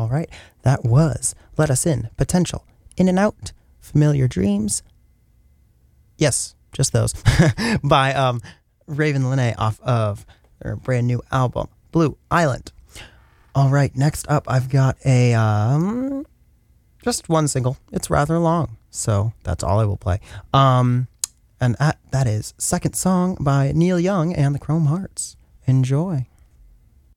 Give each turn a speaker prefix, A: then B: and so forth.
A: All right, that was Let Us In, Potential, In and Out, Familiar Dreams. Yes, just those. By Raven Lene off of their brand new album, Blue Island. All right, next up I've got a just one single. It's rather long, so that's all I will play. And that is Second Song by Neil Young and the Chrome Hearts. Enjoy.